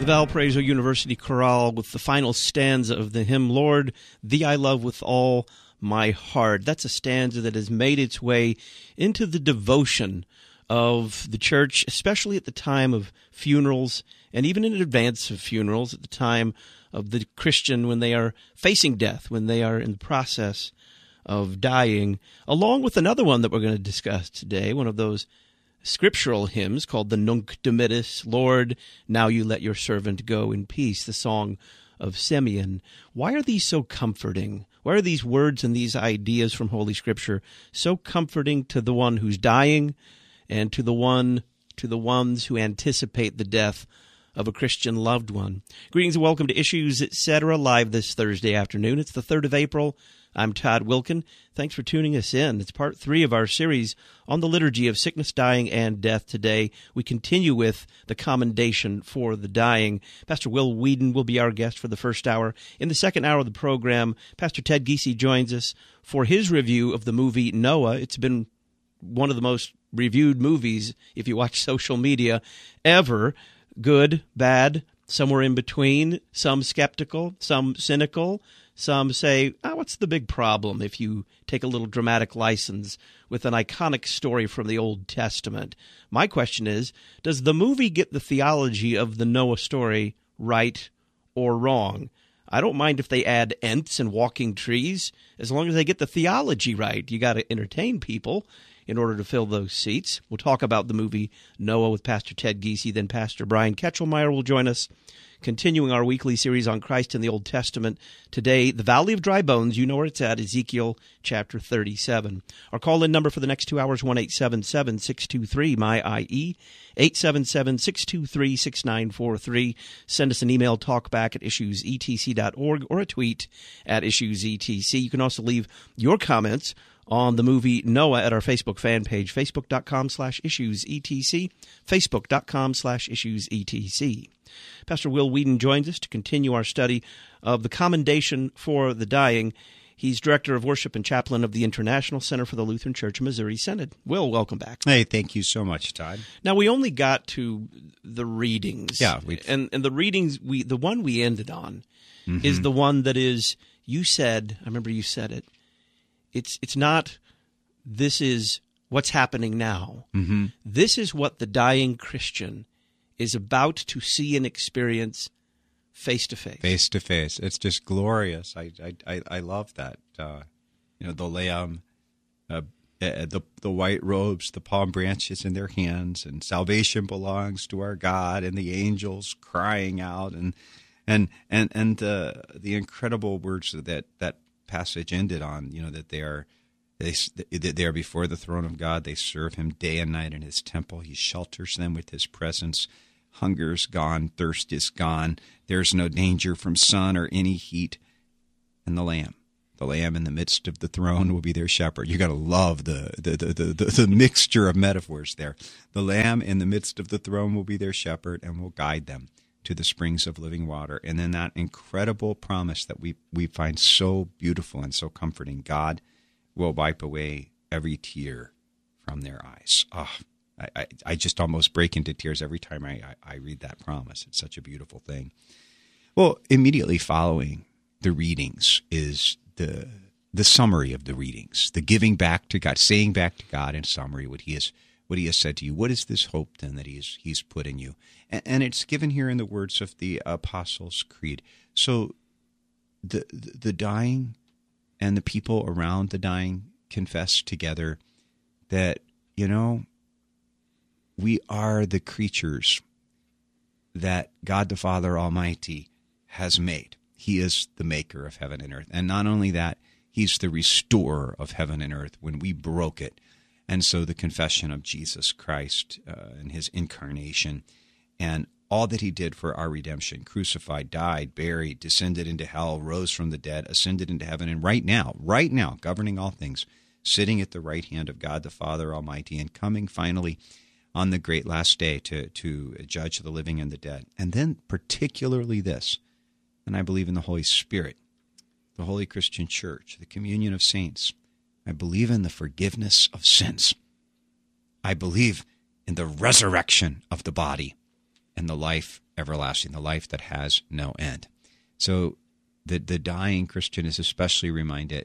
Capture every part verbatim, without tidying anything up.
The Valparaiso University Chorale with the final stanza of the hymn, Lord, Thee I Love with All My Heart. That's a stanza that has made its way into the devotion of the church, especially at the time of funerals, and even in advance of funerals, at the time of the Christian when they are facing death, when they are in the process of dying, along with another one that we're going to discuss today, one of those scriptural hymns called the Nunc Dimittis, Lord, Now You Let Your Servant Go in Peace, the song of Simeon. Why are these so comforting? Why are these words and these ideas from Holy Scripture so comforting to the one who's dying and to the one to the ones who anticipate the death of a Christian loved one? Greetings and welcome to Issues, et cetera, live this Thursday afternoon. It's the third of April. I'm Todd Wilkin. Thanks for tuning us in. It's part three of our series on the liturgy of sickness, dying, and death. Today, we continue with the commendation for the dying. Pastor Will Whedon will be our guest for the first hour. In the second hour of the program, Pastor Ted Giese joins us for his review of the movie Noah. It's been one of the most reviewed movies, if you watch social media, ever. Good, bad, somewhere in between, some skeptical, some cynical. Some say, oh, what's the big problem if you take a little dramatic license with an iconic story from the Old Testament? My question is, does the movie get the theology of the Noah story right or wrong? I don't mind if they add Ents and walking trees, as long as they get the theology right. You got to entertain people in order to fill those seats. We'll talk about the movie Noah with Pastor Ted Giese, then Pastor Brian Ketchelmeyer will join us, continuing our weekly series on Christ in the Old Testament. Today, the Valley of Dry Bones, you know where it's at, Ezekiel chapter thirty-seven. Our call-in number for the next two hours, one eight seven seven, six two three, M Y I E, eight seven seven, six two three, six nine four three. Send us an email, talkback at issues e t c dot org, or a tweet at issues e t c. You can also leave your comments on the movie Noah at our Facebook fan page, facebook.com slash issues etc, facebook.com slash issues etc. Pastor Will Whedon joins us to continue our study of the commendation for the dying. He's Director of Worship and Chaplain of the International Center for the Lutheran Church Missouri Synod. Will, welcome back. Hey, thank you so much, Todd. Now, we only got to the readings. Yeah. And, and the readings, we the one we ended on mm-hmm. is the one that is, you said, I remember you said it, It's it's not, this is what's happening now. Mm-hmm. This is what the dying Christian is about to see and experience face to face. Face to face. It's just glorious. I I, I love that. Uh, you know, the lamb, uh, the the white robes, the palm branches in their hands, and salvation belongs to our God, and the angels crying out, and and and and uh, the incredible words that that passage ended on, you know, that they are they they are before the throne of God. They serve him day and night in his temple. He shelters them with his presence. Hunger's gone, thirst is gone. There's no danger from sun or any heat. And the lamb, the lamb in the midst of the throne will be their shepherd. You got to love the the, the the the the mixture of metaphors there. The lamb in the midst of the throne will be their shepherd and will guide them to the springs of living water. And then that incredible promise that we, we find so beautiful and so comforting. God will wipe away every tear from their eyes. Oh, I, I, I just almost break into tears every time I, I, I read that promise. It's such a beautiful thing. Well, immediately following the readings is the the summary of the readings, the giving back to God, saying back to God in summary what he has what he has said to you. What is this hope then that he's he's put in you? And, and it's given here in the words of the Apostles' Creed. So the, the the dying and the people around the dying confess together that, you know, we are the creatures that God the Father Almighty has made. He is the maker of heaven and earth. And not only that, he's the restorer of heaven and earth when we broke it. And so the confession of Jesus Christ uh, and his incarnation and all that he did for our redemption, crucified, died, buried, descended into hell, rose from the dead, ascended into heaven, and right now, right now, governing all things, sitting at the right hand of God the Father Almighty and coming finally on the great last day to, to judge the living and the dead. And then particularly this, and I believe in the Holy Spirit, the Holy Christian Church, the communion of saints. I believe in the forgiveness of sins. I believe in the resurrection of the body and the life everlasting, the life that has no end. So the, the dying Christian is especially reminded,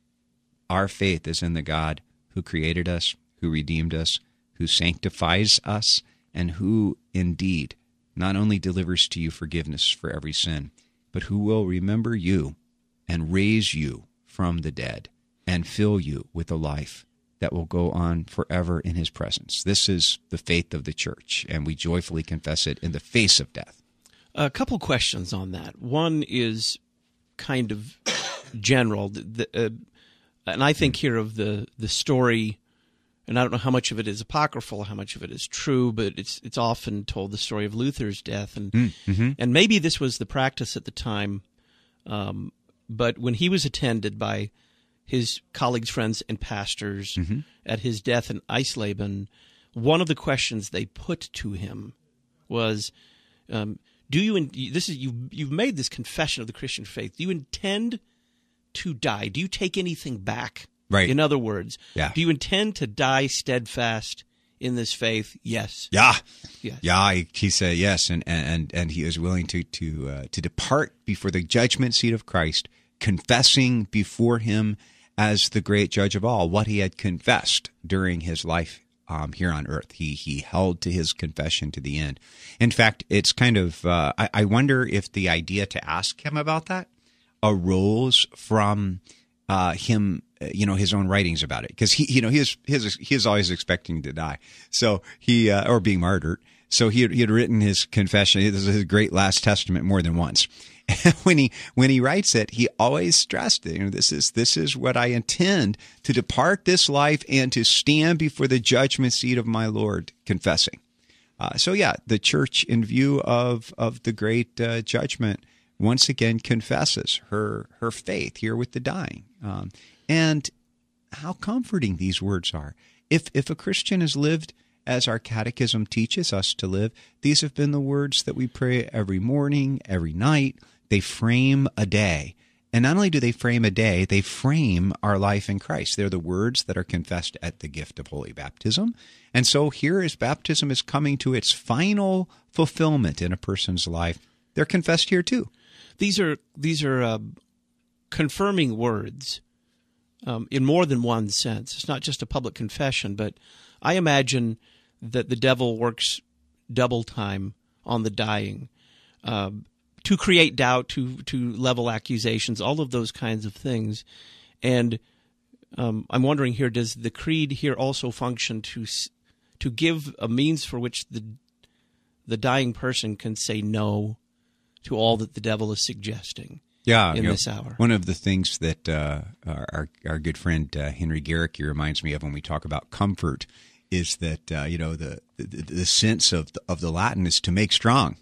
our faith is in the God who created us, who redeemed us, who sanctifies us, and who indeed not only delivers to you forgiveness for every sin, but who will remember you and raise you from the dead and fill you with a life that will go on forever in his presence. This is the faith of the church, and we joyfully confess it in the face of death. A couple questions on that. One is kind of general, the, the, uh, and I think here of the, the story, and I don't know how much of it is apocryphal, how much of it is true, but it's it's often told the story of Luther's death, and mm-hmm. and maybe this was the practice at the time, um, but when he was attended by his colleagues, friends, and pastors mm-hmm. at his death in Eisleben, one of the questions they put to him was, um, "Do you? In, this is you. You've made this confession of the Christian faith. Do you intend to die? Do you take anything back?" Right. In other words, yeah. do you intend to die steadfast in this faith? Yes. Yeah. Yes. Yeah. He, he said yes, and and and he is willing to to uh, to depart before the judgment seat of Christ, confessing before him as the great judge of all what he had confessed during his life um, here on earth. He he held to his confession to the end. In fact, it's kind of uh, I, I wonder if the idea to ask him about that arose from uh, him. You know, his own writings about it, because he, you know, he is he is he is always expecting to die. So he uh, or being martyred. So he had, he had written his confession, this is his great last testament, more than once. And when he when he writes it, he always stressed it. You know, this is this is what I intend, to depart this life and to stand before the judgment seat of my Lord, confessing. Uh, so yeah, the church, in view of of the great uh, judgment, once again confesses her her faith here with the dying. Um, And how comforting these words are. If if a Christian has lived as our catechism teaches us to live, these have been the words that we pray every morning, every night. They frame a day. And not only do they frame a day, they frame our life in Christ. They're the words that are confessed at the gift of holy baptism. And so here, as baptism is coming to its final fulfillment in a person's life, they're confessed here too. These are, these are uh, confirming words. Um, in more than one sense. It's not just a public confession, but I imagine that the devil works double time on the dying uh, to create doubt, to to level accusations, all of those kinds of things. And um, I'm wondering here, does the creed here also function to to give a means for which the the dying person can say no to all that the devil is suggesting? Yeah, in you know, this hour. One of the things that uh, our our good friend uh, Henry Garrick reminds me of when we talk about comfort is that uh, you know the, the the sense of the, of the Latin is to make strong,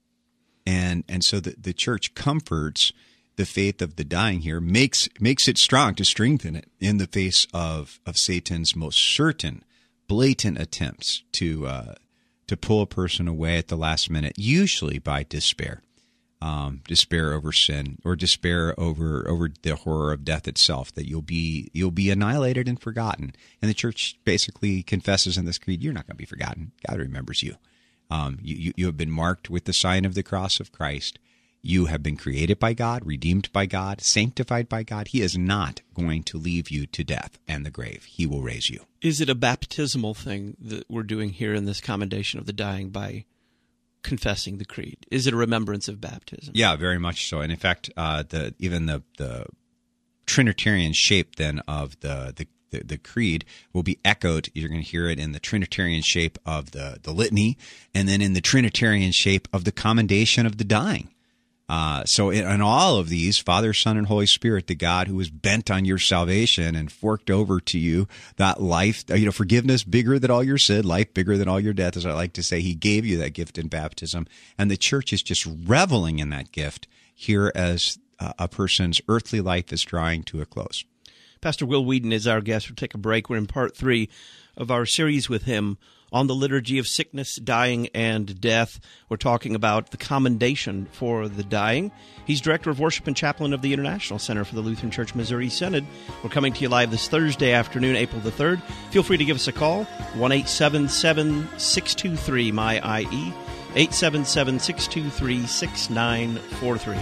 and and so the the church comforts the faith of the dying here, makes makes it strong, to strengthen it in the face of of Satan's most certain, blatant attempts to uh, to pull a person away at the last minute, usually by despair. Um, despair over sin, or despair over over the horror of death itself, that you'll be you'll be annihilated and forgotten. And the church basically confesses in this creed, you're not going to be forgotten. God remembers you. Um, you, you. You have been marked with the sign of the cross of Christ. You have been created by God, redeemed by God, sanctified by God. He is not going to leave you to death and the grave. He will raise you. Is it a baptismal thing that we're doing here in this commendation of the dying by confessing the creed? Is it a remembrance of baptism? Yeah, very much so. And in fact, uh, the even the the Trinitarian shape then of the, the the the creed will be echoed. You're going to hear it in the Trinitarian shape of the the litany, and then in the Trinitarian shape of the commendation of the dying. Uh, so in, in all of these, Father, Son, and Holy Spirit, the God who was bent on your salvation and forked over to you that life, you know, forgiveness bigger than all your sin, life bigger than all your death, as I like to say. He gave you that gift in baptism, and the church is just reveling in that gift here as uh, a person's earthly life is drawing to a close. Pastor Will Whedon is our guest. We'll take a break. We're in part three of our series with him on the liturgy of sickness, dying, and death. We're talking about the commendation for the dying. He's Director of Worship and Chaplain of the International Center for the Lutheran Church Missouri Synod. We're coming to you live this Thursday afternoon, April the third. Feel free to give us a call, one eight seven seven, six two three, M Y I E. eight seven seven, six two three, six nine four three.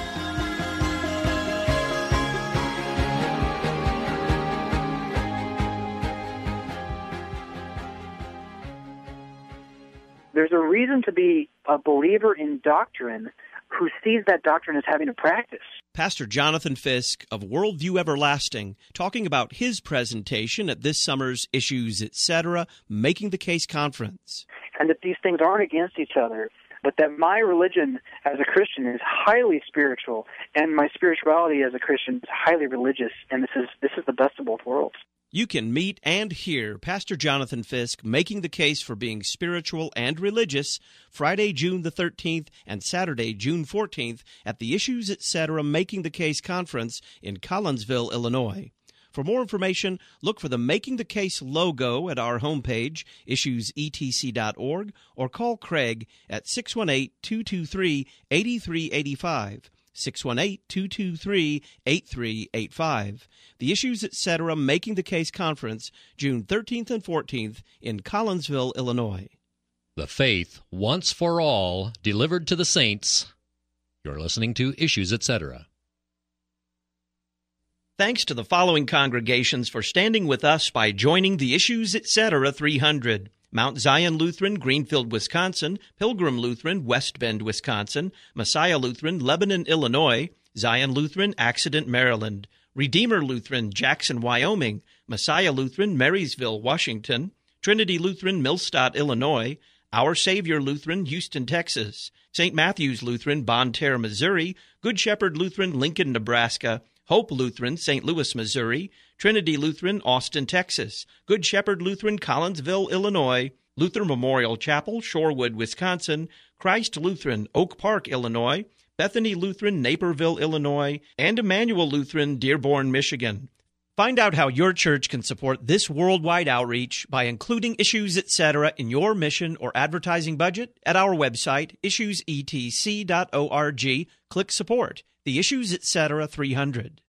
There's a reason to be a believer in doctrine who sees that doctrine as having a practice. Pastor Jonathan Fisk of Worldview Everlasting talking about his presentation at this summer's Issues, et cetera, Making the Case Conference. And that these things aren't against each other, but that my religion as a Christian is highly spiritual, and my spirituality as a Christian is highly religious, and this is this is the best of both worlds. You can meet and hear Pastor Jonathan Fisk making the case for being spiritual and religious Friday, June the thirteenth and Saturday, June fourteenth at the Issues, et cetera, Making the Case Conference in Collinsville, Illinois. For more information, look for the Making the Case logo at our homepage, issues e t c dot org, or call Craig at six one eight, two two three, eight three eight five. six one eight, two two three, eight three eight five. The Issues, et cetera, Making the Case Conference, June thirteenth and fourteenth in Collinsville, Illinois. The faith, once for all, delivered to the saints. You're listening to Issues, et cetera. Thanks to the following congregations for standing with us by joining the Issues, et cetera, three hundred. Mount Zion Lutheran, Greenfield, Wisconsin; Pilgrim Lutheran, West Bend, Wisconsin; Messiah Lutheran, Lebanon, Illinois; Zion Lutheran, Accident, Maryland; Redeemer Lutheran, Jackson, Wyoming; Messiah Lutheran, Marysville, Washington; Trinity Lutheran, Millstadt, Illinois; Our Savior Lutheran, Houston, Texas; Saint Matthew's Lutheran, Bonne Terre, Missouri; Good Shepherd Lutheran, Lincoln, Nebraska; Hope Lutheran, Saint Louis, Missouri; Trinity Lutheran, Austin, Texas; Good Shepherd Lutheran, Collinsville, Illinois; Luther Memorial Chapel, Shorewood, Wisconsin; Christ Lutheran, Oak Park, Illinois; Bethany Lutheran, Naperville, Illinois; and Emmanuel Lutheran, Dearborn, Michigan. Find out how your church can support this worldwide outreach by including Issues, et cetera, in your mission or advertising budget at our website, issues e t c dot org. Click Support. The Issues, et cetera, three hundred.